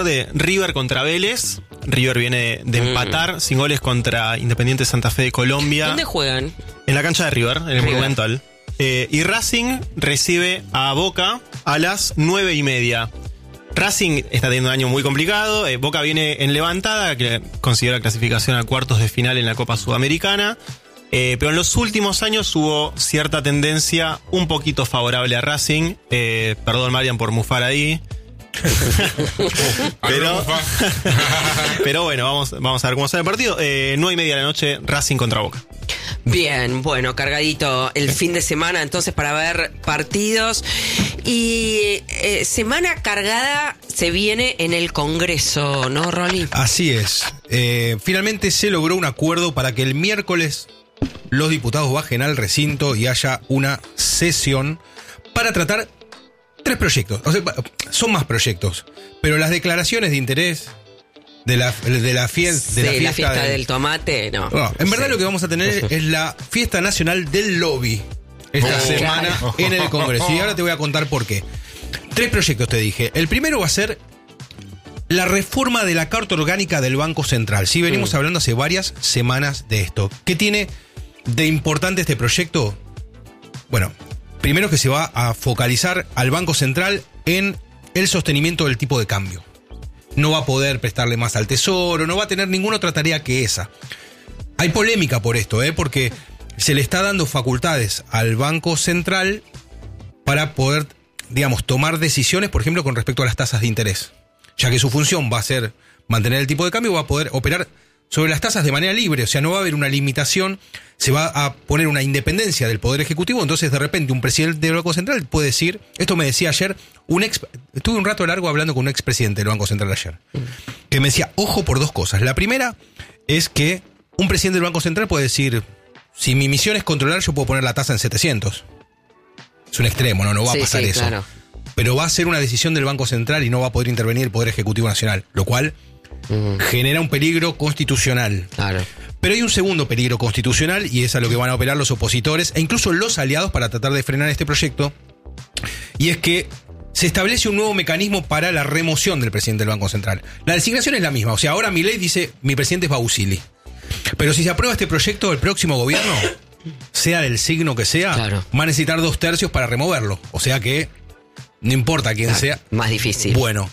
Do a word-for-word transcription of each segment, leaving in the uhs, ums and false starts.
de River contra Vélez. River viene de empatar mm. sin goles contra Independiente Santa Fe de Colombia. ¿Dónde juegan? En la cancha de River, en el River. Monumental. Eh, y Racing recibe a Boca a las nueve y media. Racing está teniendo un año muy complicado. Eh, Boca viene en levantada, que considera clasificación a cuartos de final en la Copa Sudamericana. Eh, pero en los últimos años hubo cierta tendencia un poquito favorable a Racing. Eh, perdón, Marian, por mufar ahí. pero, pero bueno, vamos, vamos a ver cómo sale el partido. Eh, nueve y media de la noche, Racing contra Boca. Bien, bueno, cargadito el fin de semana entonces para ver partidos. Y eh, semana cargada se viene en el Congreso, ¿no, Rolly? Así es. Eh, finalmente se logró un acuerdo para que el miércoles los diputados bajen al recinto y haya una sesión para tratar tres proyectos. O sea, son más proyectos, pero las declaraciones de interés de la, de la, fie, de sí, la fiesta, la fiesta del, del tomate, no. no en verdad sí. lo que vamos a tener es la fiesta nacional del lobby esta oh, semana claro. en el Congreso. Y ahora te voy a contar por qué. Tres proyectos te dije. El primero va a ser la reforma de la Carta Orgánica del Banco Central. Sí, venimos mm. hablando hace varias semanas de esto. ¿Qué tiene de importante este proyecto? Bueno, primero que se va a focalizar al Banco Central en el sostenimiento del tipo de cambio. No va a poder prestarle más al Tesoro, no va a tener ninguna otra tarea que esa. Hay polémica por esto, ¿eh? Porque se le está dando facultades al Banco Central para poder, digamos, tomar decisiones, por ejemplo, con respecto a las tasas de interés. Ya que su función va a ser mantener el tipo de cambio, va a poder operar sobre las tasas de manera libre, o sea, no va a haber una limitación, se va a poner una independencia del Poder Ejecutivo, entonces de repente un presidente del Banco Central puede decir, esto me decía ayer, un ex, estuve un rato largo hablando con un expresidente del Banco Central ayer, que me decía, ojo por dos cosas. La primera es que un presidente del Banco Central puede decir, si mi misión es controlar, yo puedo poner la tasa en setecientos. Es un extremo, no, no va sí, a pasar sí, eso. Claro. Pero va a ser una decisión del Banco Central y no va a poder intervenir el Poder Ejecutivo Nacional, lo cual mm. genera un peligro constitucional. Claro. Pero hay un segundo peligro constitucional y es a lo que van a operar los opositores e incluso los aliados para tratar de frenar este proyecto, y es que se establece un nuevo mecanismo para la remoción del presidente del Banco Central. La designación es la misma, o sea, ahora Milei dice, mi presidente es Bausili. Pero si se aprueba este proyecto, el próximo gobierno, sea del signo que sea, claro. va a necesitar dos tercios para removerlo. O sea que no importa quién claro, sea. Más difícil. Bueno.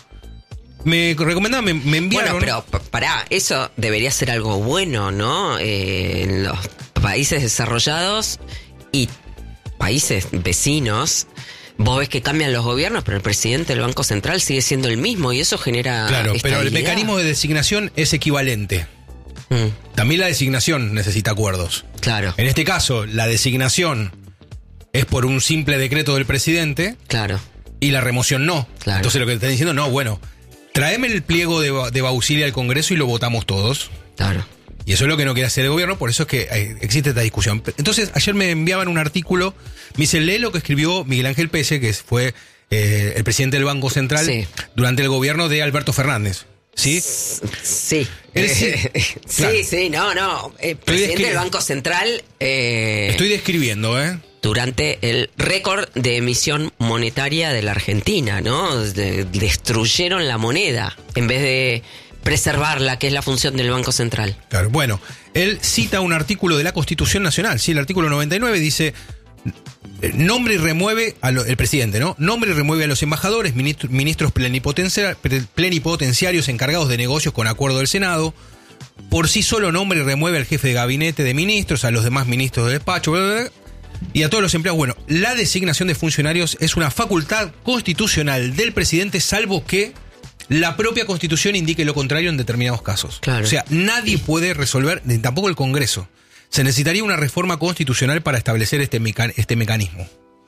Me recomendaban, me, me enviaron... Bueno, pero pará, eso debería ser algo bueno, ¿no? Eh, en los países desarrollados y países vecinos, vos ves que cambian los gobiernos, pero el presidente del Banco Central sigue siendo el mismo y eso genera Claro, pero el estabilidad. mecanismo de designación es equivalente. Mm. También la designación necesita acuerdos. Claro. En este caso, la designación es por un simple decreto del presidente. Claro. Y la remoción no. Claro. Entonces lo que te están diciendo, no, bueno... Traeme el pliego de, de Bausili al Congreso y lo votamos todos. Claro. Y eso es lo que no quiere hacer el gobierno, por eso es que existe esta discusión. Entonces, ayer me enviaban un artículo, me dice, lee lo que escribió Miguel Ángel Pese, que fue eh, el presidente del Banco Central sí. durante el gobierno de Alberto Fernández. ¿Sí? Sí. Él, sí, sí, claro. sí, no, no. El presidente del Banco Central... Eh... Estoy describiendo, ¿eh? Durante el récord de emisión monetaria de la Argentina, ¿no? De, destruyeron la moneda en vez de preservarla, que es la función del Banco Central. Claro, bueno, él cita un artículo de la Constitución Nacional, sí, el artículo noventa y nueve dice, nombre y remueve, a lo, el presidente, ¿no? Nombre y remueve a los embajadores, ministros, ministros plenipotenciar, plenipotenciarios encargados de negocios con acuerdo del Senado. Por sí solo nombre y remueve al jefe de gabinete de ministros, a los demás ministros del despacho, bla, bla, bla, y a todos los empleados. Bueno, la designación de funcionarios es una facultad constitucional del presidente, salvo que la propia Constitución indique lo contrario en determinados casos. Claro. O sea, nadie puede resolver, ni tampoco el Congreso. Se necesitaría una reforma constitucional para establecer este, meca- este mecanismo.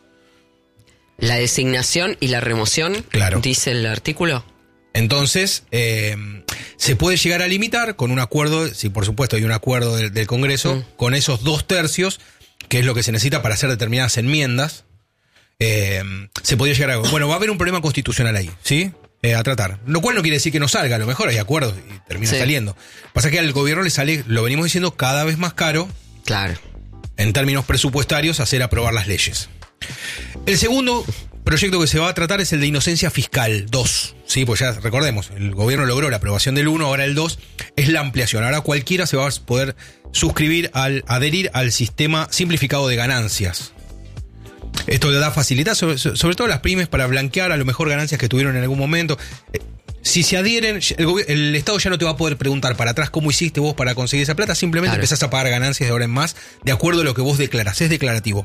La designación y la remoción, claro. dice el artículo. Entonces, eh, se puede llegar a limitar con un acuerdo, si por supuesto hay un acuerdo del, del Congreso, mm. con esos dos tercios, que es lo que se necesita para hacer determinadas enmiendas, eh, se podría llegar a... Bueno, va a haber un problema constitucional ahí, ¿sí? Eh, a tratar. Lo cual no quiere decir que no salga, a lo mejor hay acuerdos y termina sí. saliendo. Pasa que al gobierno le sale, lo venimos diciendo, cada vez más caro, claro, en términos presupuestarios, hacer aprobar las leyes. El segundo proyecto que se va a tratar es el de inocencia fiscal dos. Sí, pues ya recordemos, el gobierno logró la aprobación del uno, ahora el dos es la ampliación. Ahora cualquiera se va a poder suscribir, al adherir al sistema simplificado de ganancias. Esto le da facilidad, sobre, sobre todo a las pymes, para blanquear a lo mejor ganancias que tuvieron en algún momento. Si se adhieren, el, el Estado ya no te va a poder preguntar para atrás cómo hiciste vos para conseguir esa plata, simplemente claro. empezás a pagar ganancias de ahora en más, de acuerdo a lo que vos declarás, es declarativo.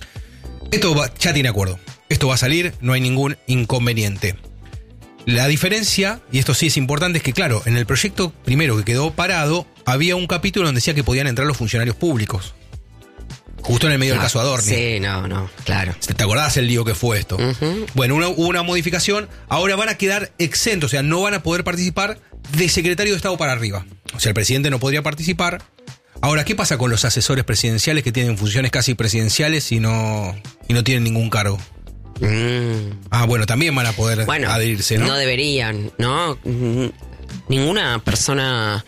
Esto va, ya tiene acuerdo, esto va a salir, no hay ningún inconveniente. La diferencia, y esto sí es importante, es que claro, en el proyecto primero que quedó parado, había un capítulo donde decía que podían entrar los funcionarios públicos. Justo en el medio no, del caso Adorni. Sí, no, no, claro. ¿Te acordás el lío que fue esto? Uh-huh. Bueno, una, hubo una modificación, ahora van a quedar exentos, o sea, no van a poder participar de secretario de Estado para arriba. O sea, el presidente no podría participar. Ahora, ¿qué pasa con los asesores presidenciales que tienen funciones casi presidenciales y no, y no tienen ningún cargo? Mm. Ah, bueno, también van a poder bueno, adherirse, ¿no? No deberían, ¿no? Ninguna persona...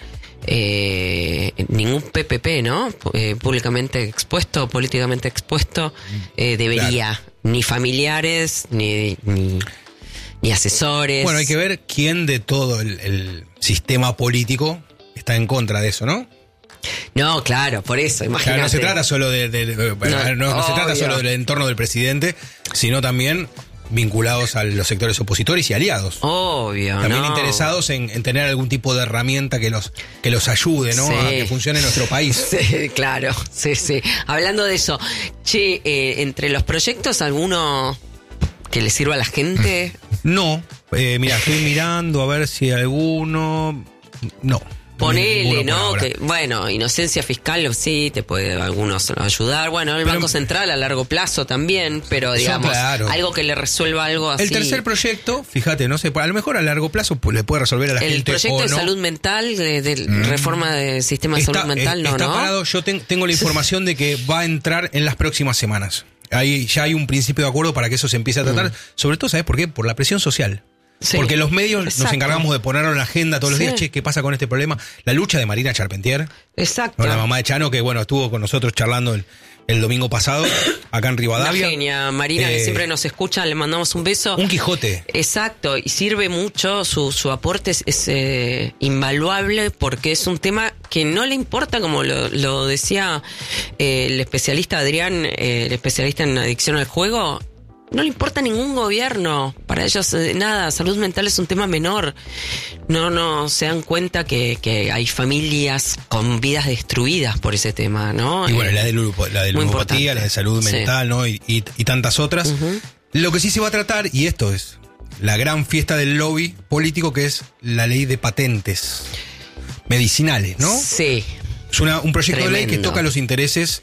Eh, ningún P P P, ¿no? Eh, públicamente expuesto, políticamente expuesto, eh, debería, claro. ni familiares, ni, ni, ni asesores. Bueno, hay que ver quién de todo el, el sistema político está en contra de eso, ¿no? No, claro, por eso, imagínate. Claro, no se trata solo de, de, de no, no, no se trata solo del entorno del presidente, sino también vinculados a los sectores opositores y aliados. Obvio, También no. interesados en, en tener algún tipo de herramienta que los, que los ayude, ¿no? Sí. A que funcione en nuestro país. Sí, claro, sí, sí. Hablando de eso, che, eh, entre los proyectos, ¿alguno que le sirva a la gente? No, eh, mira, estoy mirando a ver si alguno... No. Ponele, ¿no? Que, bueno, inocencia fiscal sí, te puede algunos ayudar. Bueno, el pero, Banco Central a largo plazo también, pero digamos, claro. algo que le resuelva algo así. El tercer proyecto, fíjate, no sé, a lo mejor a largo plazo pues, le puede resolver a la el gente. El proyecto o de no. salud mental, de, de mm. reforma del sistema de está, salud mental, no, está ¿no? Parado, yo ten, tengo la información de que va a entrar en las próximas semanas. Ahí ya hay un principio de acuerdo para que eso se empiece a tratar. Mm. Sobre todo, ¿sabes por qué? Por la presión social. Sí, porque los medios exacto. nos encargamos de ponerlo en la agenda todos los sí. días. Che, ¿qué pasa con este problema? La lucha de Marina Charpentier. Exacto. La mamá de Chano, que bueno, estuvo con nosotros charlando el, el domingo pasado, acá en Rivadavia. Una genia, Marina, eh, que siempre nos escucha, le mandamos un beso. Un Quijote. Exacto, y sirve mucho, su, su aporte es, es eh, invaluable porque es un tema que no le importa, como lo, lo decía eh, el especialista Adrián, eh, el especialista en adicción al juego. No le importa ningún gobierno. Para ellos, eh, nada, salud mental es un tema menor. No, no se dan cuenta que, que hay familias con vidas destruidas por ese tema, ¿no? Y bueno, eh, la de, la de ludopatía, la de salud mental, sí. ¿no? Y, y, y tantas otras. Uh-huh. Lo que sí se va a tratar, y esto es la gran fiesta del lobby político, que es la ley de patentes medicinales, ¿no? Sí. Es una, un proyecto Tremendo. de ley que toca los intereses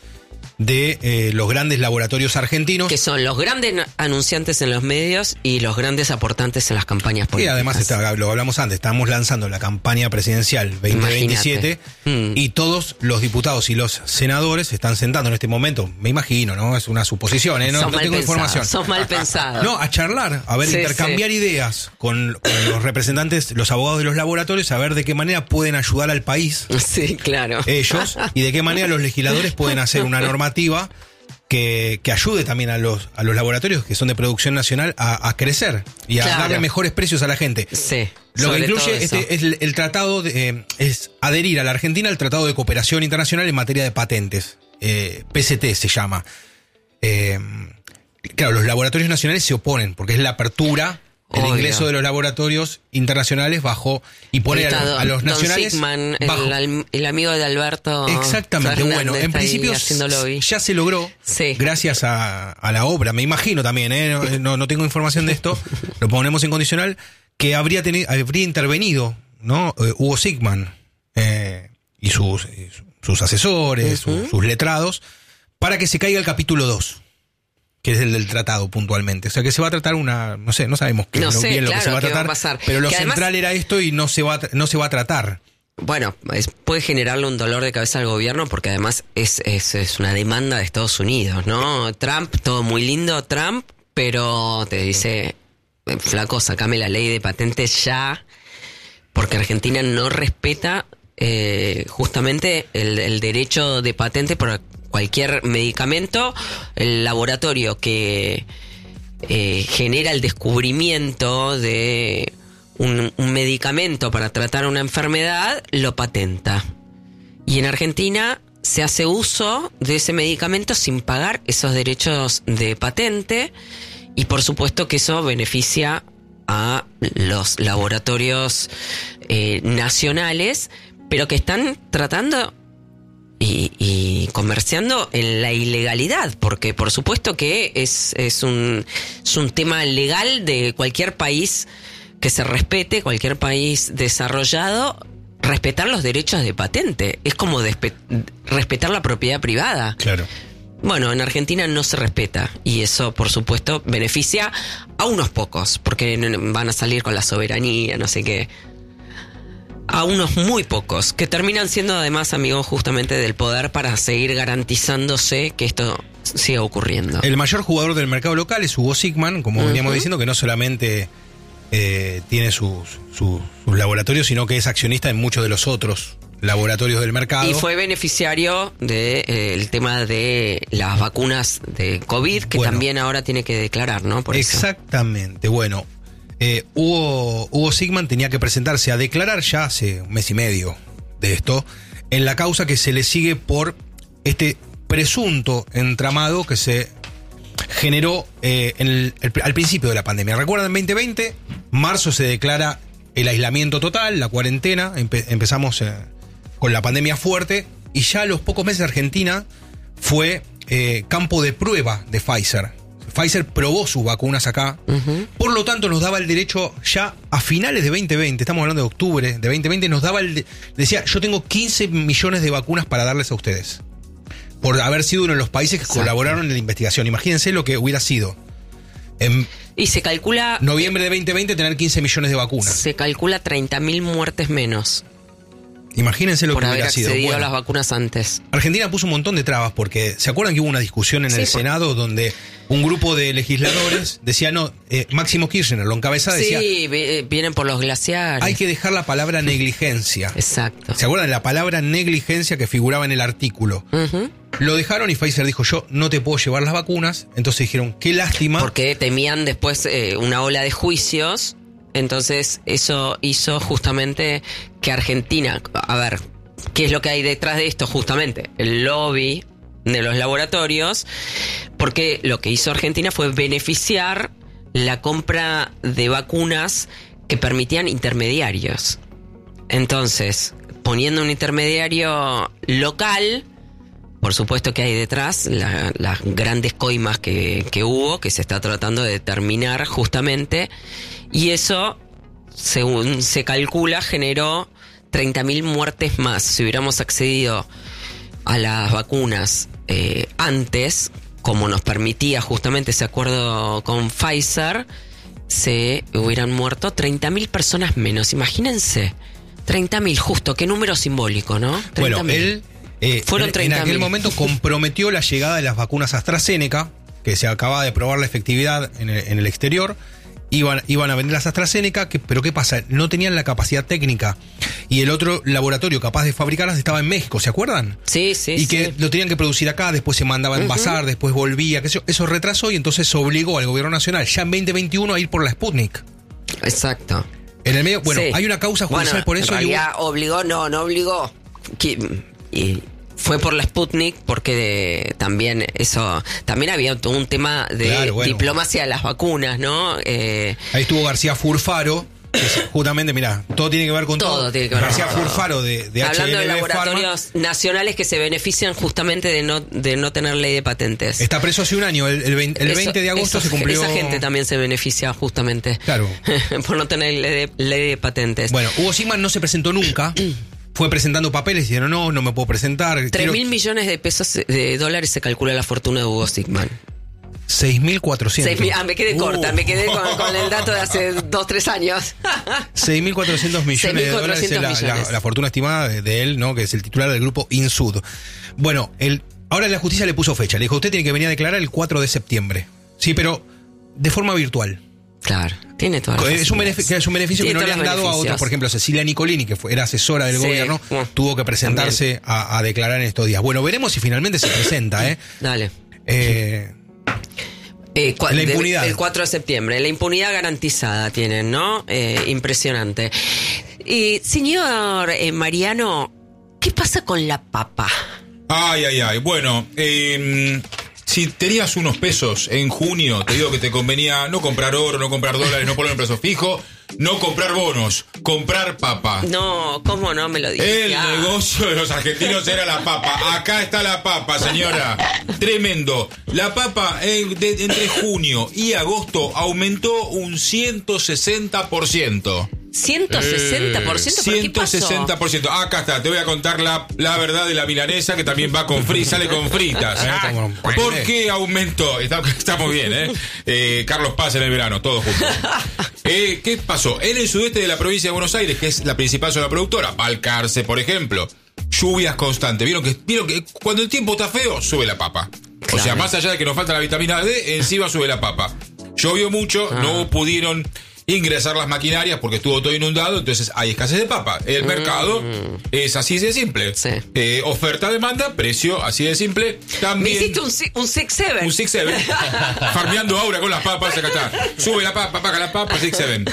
de eh, los grandes laboratorios argentinos. Que son los grandes anunciantes en los medios y los grandes aportantes en las campañas políticas. Y además, está, lo hablamos antes, estamos lanzando la campaña presidencial veinte veintisiete mm. y todos los diputados y los senadores se están sentando en este momento, me imagino, ¿no? Es una suposición, ¿eh? No, no tengo pensados, información. Son mal pensados. No, a charlar, a ver, sí, intercambiar sí. ideas con, con los representantes, los abogados de los laboratorios, a ver de qué manera pueden ayudar al país. Sí, claro. Ellos, y de qué manera los legisladores pueden hacer una normativa que, que ayude también a los, a los laboratorios que son de producción nacional a, a crecer y a claro. darle mejores precios a la gente. Sí. Lo que incluye este, es el, el tratado de, eh, es adherir a la Argentina al Tratado de Cooperación Internacional en materia de patentes. Eh, P C T se llama. Eh, claro, los laboratorios nacionales se oponen porque es la apertura. El Obvio. ingreso de los laboratorios internacionales bajo y poner a, a los Don nacionales Sigman, bajo. El, el amigo de Alberto exactamente Fernández, bueno en principio ya se logró sí. gracias a, a la obra, me imagino también, ¿eh? no, no, no tengo información de esto, lo ponemos en condicional, que habría tenido, habría intervenido, ¿no? Uh, Hugo Sigman eh, y sus, sus asesores, uh-huh. sus, sus letrados, para que se caiga el capítulo dos. Que es el del tratado puntualmente. O sea, que se va a tratar una... No sé, no sabemos qué no es sé, bien claro, lo que se va a tratar. Va a pasar. Pero lo que central además, era esto y no se va a, no se va a tratar. Bueno, es, puede generarle un dolor de cabeza al gobierno porque además es, es, es una demanda de Estados Unidos, ¿no? Trump, todo muy lindo, Trump, pero te dice, flaco, sacame la ley de patentes ya, porque Argentina no respeta eh, justamente el, el derecho de patente por cualquier medicamento. El laboratorio que eh, genera el descubrimiento de un, un medicamento para tratar una enfermedad, lo patenta. Y en Argentina se hace uso de ese medicamento sin pagar esos derechos de patente, y por supuesto que eso beneficia a los laboratorios eh, nacionales, pero que están tratando y, y comerciando en la ilegalidad, porque por supuesto que es, es, un, es un tema legal de cualquier país que se respete, cualquier país desarrollado, respetar los derechos de patente. Es como despe- respetar la propiedad privada. Claro. Bueno, en Argentina no se respeta, y eso, por supuesto, beneficia a unos pocos, porque van a salir con la soberanía, no sé qué. A unos muy pocos, que terminan siendo además amigos justamente del poder para seguir garantizándose que esto siga ocurriendo. El mayor jugador del mercado local es Hugo Sigman, como uh-huh. veníamos diciendo, que no solamente eh, tiene sus, sus, sus laboratorios, sino que es accionista en muchos de los otros laboratorios del mercado. Y fue beneficiario del de, eh, tema de las vacunas de COVID, que bueno, también ahora tiene que declarar, ¿no? Por exactamente. Eso. Bueno, eh, Hugo, Hugo Sigman tenía que presentarse a declarar ya hace un mes y medio de esto, en la causa que se le sigue por este presunto entramado que se generó eh, en el, el, al principio de la pandemia. ¿Recuerdan? En veinte veinte, marzo se declara el aislamiento total, la cuarentena, empe- empezamos... Eh, con la pandemia fuerte, y ya a los pocos meses Argentina fue eh, campo de prueba de Pfizer. Pfizer probó sus vacunas acá, uh-huh. por lo tanto nos daba el derecho ya a finales de veinte veinte, estamos hablando de octubre de veinte veinte, nos daba el de, decía, yo tengo quince millones de vacunas para darles a ustedes, por haber sido uno de los países que Exacto. colaboraron en la investigación. Imagínense lo que hubiera sido. En y se calcula... noviembre de veinte veinte tener quince millones de vacunas. Se calcula treinta mil muertes menos. Imagínense lo por que haber hubiera sido. accedido Bueno, a las vacunas antes. Argentina puso un montón de trabas porque, ¿se acuerdan que hubo una discusión en sí, el por... Senado donde un grupo de legisladores decía, no, eh, Máximo Kirchner lo encabezaba, decía... Sí, vienen por los glaciares. Hay que dejar la palabra negligencia. Exacto. ¿Se acuerdan de la palabra negligencia que figuraba en el artículo? Uh-huh. Lo dejaron y Pfizer dijo, yo no te puedo llevar las vacunas. Entonces dijeron, qué lástima. Porque temían después eh, una ola de juicios. Entonces eso hizo justamente que Argentina, a ver, ¿qué es lo que hay detrás de esto? Justamente el lobby de los laboratorios, porque lo que hizo Argentina fue beneficiar la compra de vacunas que permitían intermediarios. Entonces, poniendo un intermediario local, por supuesto que hay detrás la, las grandes coimas que, que hubo, que se está tratando de determinar justamente. Y eso, según se calcula, generó treinta mil muertes más. Si hubiéramos accedido a las vacunas eh, antes, como nos permitía justamente ese acuerdo con Pfizer, se hubieran muerto treinta mil personas menos. Imagínense, treinta mil, justo, qué número simbólico, ¿no? Bueno, él eh, Fueron en, en aquel momento comprometió la llegada de las vacunas AstraZeneca, que se acababa de probar la efectividad en el, en el exterior. Iban, iban a vender las AstraZeneca, que, pero ¿qué pasa? No tenían la capacidad técnica. Y el otro laboratorio capaz de fabricarlas estaba en México, ¿se acuerdan? Sí, sí, Y que sí. lo tenían que producir acá, después se mandaba a envasar, uh-huh. después volvía, que eso, eso retrasó y entonces obligó al gobierno nacional ya en veinte veintiuno a ir por la Sputnik. Exacto. En el medio, bueno, sí. hay una causa judicial bueno, por eso. En realidad hubo... obligó, no, no obligó. Y fue por la Sputnik porque de, también eso, también había un tema de claro, bueno. diplomacia de las vacunas, ¿no? Eh, Ahí estuvo García Furfaro, que es justamente, mira, todo tiene que ver con todo. Todo tiene que ver García con todo. Furfaro de, de Hablando H L B de laboratorios Pharma, nacionales que se benefician justamente de no, de no tener ley de patentes. Está preso hace un año, el, el, veinte, el eso, veinte de agosto eso, se cumplió. Esa gente también se beneficia justamente. Claro. por no tener ley de, ley de patentes. Bueno, Hugo Sigman no se presentó nunca. Fue presentando papeles y dijeron, no, no me puedo presentar. Tres quiero... mil millones de pesos de dólares se calcula la fortuna de Hugo Sigman. seis mil cuatrocientos. Ah, me quedé corta, uh. me quedé con, con el dato de hace dos, tres años. seis mil cuatrocientos millones de dólares es la, la, la fortuna estimada de, de él, ¿no? Que es el titular del grupo Insud. Bueno, el, ahora la justicia le puso fecha. Le dijo, usted tiene que venir a declarar el cuatro de septiembre. Sí, pero de forma virtual. Claro, tiene todas las es un beneficio, es un beneficio que no le han dado a otros. Por ejemplo, Cecilia Nicolini, que fue, era asesora del sí, gobierno, bueno, tuvo que presentarse a, a declarar en estos días. Bueno, veremos si finalmente se presenta, ¿eh? Dale. Eh, Eh, cua- La de- impunidad. el cuatro de septiembre. La impunidad garantizada tienen, ¿no? Eh, impresionante. Y, señor eh, Mariano, ¿qué pasa con la papa? Ay, ay, ay. Bueno, eh, si tenías unos pesos en junio, te digo que te convenía no comprar oro, no comprar dólares, no poner un plazo fijo, no comprar bonos, comprar papa. No, ¿cómo no me lo dice? El Ah. negocio de los argentinos era la papa. Acá está la papa, señora. Tremendo. La papa eh, de- entre junio y agosto aumentó un ciento sesenta por ciento. ciento sesenta por ciento, ¿pero qué pasó? ciento sesenta por ciento. Acá está, te voy a contar la, la verdad de la milanesa que también va con fritas, sale con fritas. ¿Por qué aumentó? Está, está muy bien, ¿eh? Eh, Carlos Paz en el verano, todos juntos. Eh, ¿Qué pasó? En el sudeste de la provincia de Buenos Aires, que es la principal zona productora, Balcarce, por ejemplo, lluvias constantes. ¿Vieron que, vieron que cuando el tiempo está feo, sube la papa? O sea, Claro. más allá de que nos falta la vitamina D, encima sube la papa. Llovió mucho, Ah. no pudieron ingresar las maquinarias porque estuvo todo inundado, entonces hay escasez de papa. El mercado es así de simple. Mm. Sí. Eh, oferta, demanda, precio, así de simple. Me También hiciste un, si- un six seven. un six seven. Farmeando aura con las papas, acá está. Sube la papa, paga la papa, six seven.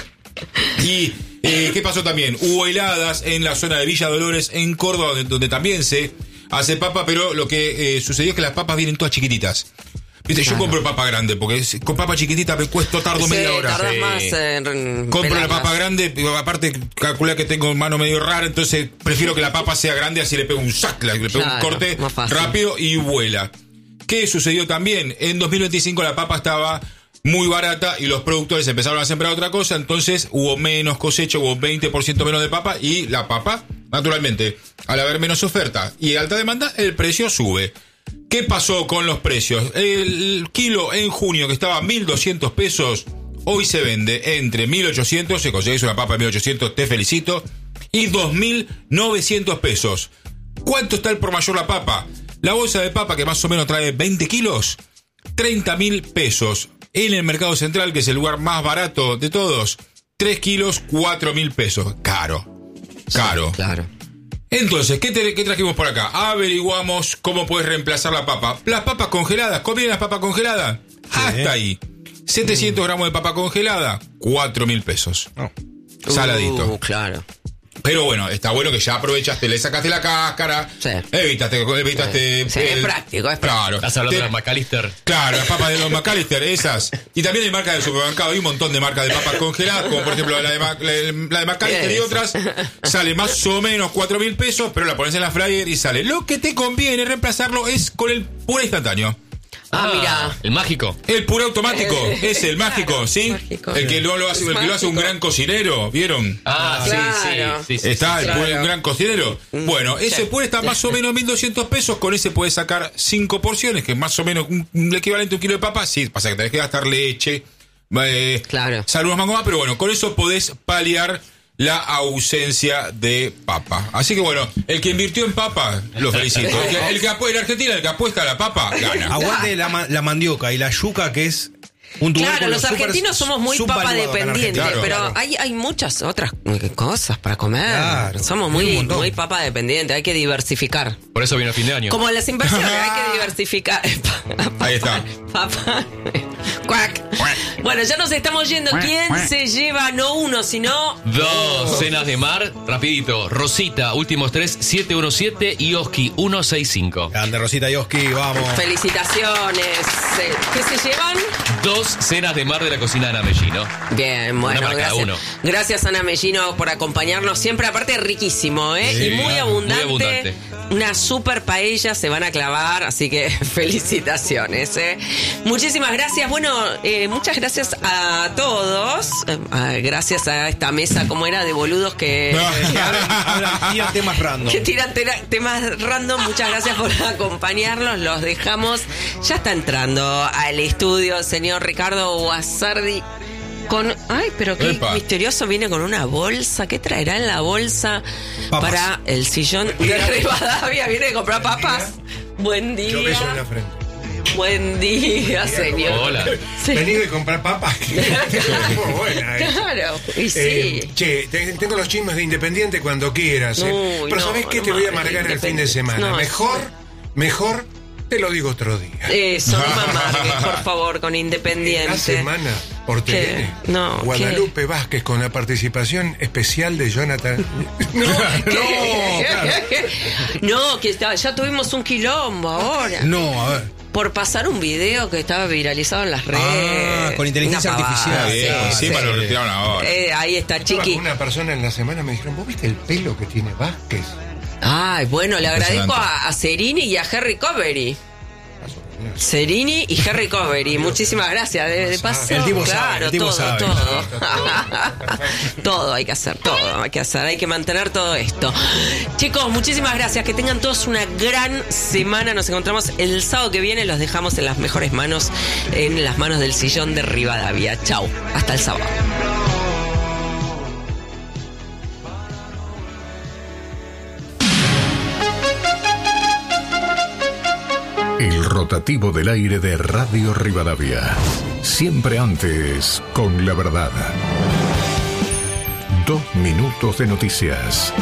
Y eh, ¿qué pasó también? Hubo heladas en la zona de Villa Dolores, en Córdoba, donde, donde también se hace papa, pero lo que eh, sucedió es que las papas vienen todas chiquititas. Viste, yo Claro. compro papa grande, porque es- con papa chiquitita me cuesta tardo Sí, media hora. tardás Sí. más en Compro la pelarlas. papa grande, pero aparte calcula que tengo mano medio rara, entonces prefiero que la papa sea grande, así le pego un sac, le pego Claro, un corte más fácil. rápido y vuela. ¿Qué sucedió también? En dos mil veinticinco la papa estaba muy barata y los productores empezaron a sembrar otra cosa, entonces hubo menos cosecha, hubo veinte por ciento menos de papa y la papa, naturalmente, al haber menos oferta y alta demanda, el precio sube. ¿Qué pasó con los precios? El kilo en junio que estaba a mil doscientos pesos, hoy se vende entre mil ochocientos, si conseguís una papa de mil ochocientos, te felicito, y dos mil novecientos pesos. ¿Cuánto está el por mayor la papa? La bolsa de papa, que más o menos trae veinte kilos, treinta mil pesos. En el mercado central, que es el lugar más barato de todos, tres kilos, cuatro mil pesos. Caro. Caro. Claro. Entonces, ¿qué, te- qué trajimos por acá? Averiguamos cómo puedes reemplazar la papa. Las papas congeladas, ¿conviene las papas congeladas? Hasta ahí. setecientos gramos de papa congelada, cuatro mil pesos. No. Saladito. Uh, claro. Pero bueno, está bueno que ya aprovechaste, le sacaste la cáscara, Sí. evitaste, evitaste Sí, es práctico, es práctico. Claro. Estás hablando Te- de las McAllister. Claro, las papas de los McAllister, esas. Y también hay marcas del supermercado, hay un montón de marcas de papas congeladas, como por ejemplo la de, Ma- la de, la de McAllister y Eso. otras. Sale más o menos cuatro mil pesos, pero la pones en la fryer y sale. Lo que te conviene reemplazarlo es con el puré instantáneo. Ah, mira. El mágico. El puré automático, Eh, es el mágico, claro, ¿sí? mágico. El que, no lo hace, el que lo hace un Mágico. gran cocinero, ¿vieron? Ah, Claro. sí, sí, sí, sí. Está el claro. puré, un gran cocinero. Bueno, ese puré está más o menos mil doscientos pesos. Con ese puedes sacar cinco porciones, que es más o menos un, un equivalente a un kilo de papa. Sí, pasa que tenés que gastar leche. Eh, Claro. sal unos mangos más, pero bueno, con eso podés paliar la ausencia de papa. Así que bueno, el que invirtió en papa, lo felicito. El que, el que apu- en Argentina, el que apuesta a la papa, gana. Aguante la, ma- la mandioca y la yuca, que es un tubérculo Claro, los súper argentinos somos muy papa subvaluado acá en dependientes, Argentina. pero Claro. hay, hay muchas otras cosas para comer. Claro, somos hay muy, un montón. muy papa dependientes, hay que diversificar. Por eso vino fin de año. Como las inversiones, hay que diversificar. Ahí está. Papá. Cuac. Bueno, ya nos estamos yendo. ¿Quién se lleva no uno, sino Dos cenas de mar, rapidito. Rosita, últimos tres, siete uno siete y Oski, uno seis cinco. Grande Rosita Yoski, vamos. felicitaciones? Eh, ¿Qué se llevan? Dos cenas de mar de la cocina de Ana Mellino. Bien, bueno, para cada gracias. uno. Gracias, Ana Mellino, por acompañarnos. Siempre, aparte, riquísimo, ¿eh? Sí, y muy muy abundante. abundante. Una super paella se van a clavar, así que felicitaciones, ¿eh? Muchísimas gracias. Bueno, eh, muchas gracias a todos. Eh, ah, gracias a esta mesa, como era, de boludos que... Hablan, hablan, tiran temas random. que tiran tera- temas random. Muchas gracias por acompañarnos. Los dejamos. Ya está entrando al estudio el señor Ricardo Guasardi con... Ay, pero qué Epa. misterioso. Viene con una bolsa. ¿Qué traerá en la bolsa Papas. para el sillón de Rivadavia? ¿Viene a comprar papas? Buen día. Yo beso en la frente. Buen día, señor. Hola. Sí. Vení de comprar papas. Muy buena. eh. Claro, y sí. Eh, che, te- tengo los chismes de Independiente cuando quieras. eh. Uy, Pero no, ¿sabés qué? no te voy a mames, amargar el fin de Independiente. semana. No, mejor, sí. mejor Te lo digo otro día. Eso, no me amargues, por favor, con Independiente. La semana por T V N. ¿Qué? No, Guadalupe Vázquez con la participación especial de Jonathan. No, No, claro. no, que está- ya tuvimos un quilombo ahora. No, a ver. Por pasar un video que estaba viralizado en las redes. Ah, con inteligencia Una pavada, artificial. Bien, sí, encima sí. lo retiraron ahora. Eh, ahí está, Estaba Chiqui. con una persona en la semana, me dijeron, ¿vos viste el pelo que tiene Vázquez? Ay, bueno, le agradezco Impresionante. a, a Cerini y a Harry Covery. Cerini y Harry Covery, muchísimas gracias. De, de paso, El tipo sabe, claro, el tipo todo, sabe. todo. Todo hay que hacer, todo hay que hacer, hay que mantener todo esto. Chicos, muchísimas gracias, que tengan todos una gran semana. Nos encontramos el sábado que viene, los dejamos en las mejores manos, en las manos del sillón de Rivadavia. Chau, hasta el sábado. El rotativo del aire de Radio Rivadavia. Siempre antes, con la verdad. Dos minutos de noticias.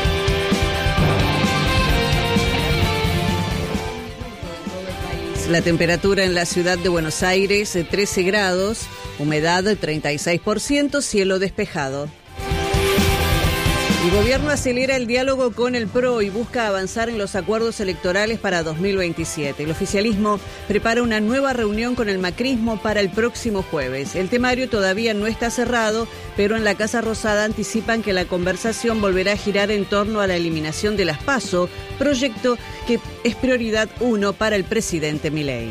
La temperatura en la ciudad de Buenos Aires, trece grados, humedad treinta y seis por ciento, cielo despejado. El gobierno acelera el diálogo con el P R O y busca avanzar en los acuerdos electorales para dos mil veintisiete. El oficialismo prepara una nueva reunión con el macrismo para el próximo jueves. El temario todavía no está cerrado, pero en la Casa Rosada anticipan que la conversación volverá a girar en torno a la eliminación de las PASO, proyecto que es prioridad uno para el presidente Milei.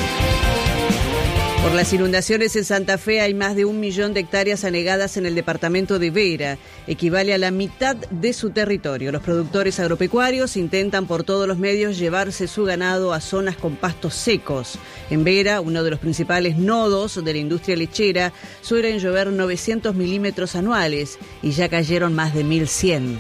Por las inundaciones en Santa Fe hay más de un millón de hectáreas anegadas en el departamento de Vera. Equivale a la mitad de su territorio. Los productores agropecuarios intentan por todos los medios llevarse su ganado a zonas con pastos secos. En Vera, uno de los principales nodos de la industria lechera, suelen llover novecientos milímetros anuales y ya cayeron más de mil cien.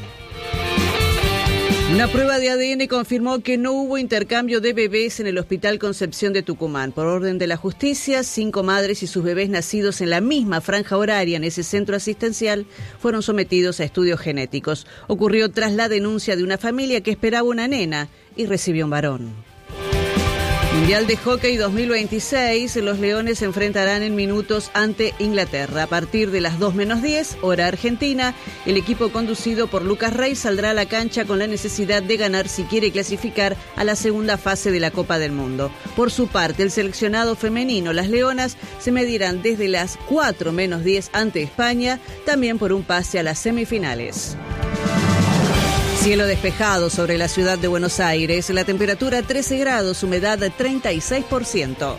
Una prueba de A D N confirmó que no hubo intercambio de bebés en el Hospital Concepción de Tucumán. Por orden de la justicia, cinco madres y sus bebés nacidos en la misma franja horaria en ese centro asistencial fueron sometidos a estudios genéticos. Ocurrió tras la denuncia de una familia que esperaba una nena y recibió un varón. Mundial de Hockey dos mil veintiséis, los Leones se enfrentarán en minutos ante Inglaterra. A partir de las dos menos diez, hora argentina, el equipo conducido por Lucas Rey saldrá a la cancha con la necesidad de ganar si quiere clasificar a la segunda fase de la Copa del Mundo. Por su parte, el seleccionado femenino, las Leonas, se medirán desde las cuatro menos diez ante España, también por un pase a las semifinales. Cielo despejado sobre la ciudad de Buenos Aires, la temperatura trece grados, humedad treinta y seis por ciento.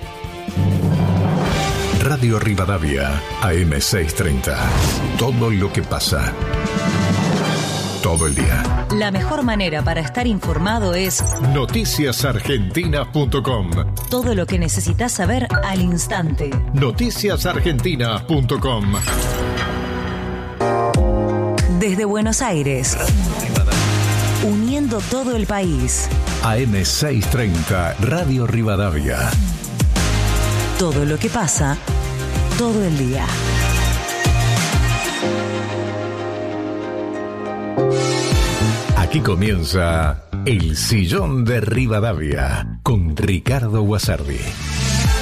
Radio Rivadavia, A M seiscientos treinta. Todo lo que pasa. Todo el día. La mejor manera para estar informado es noticias argentina punto com. todo lo que necesitas saber al instante. noticias argentina punto com. Desde Buenos Aires, uniendo todo el país. A M seiscientos treinta, Radio Rivadavia. Todo lo que pasa, todo el día. Aquí comienza El Sillón de Rivadavia con Ricardo Guasardi.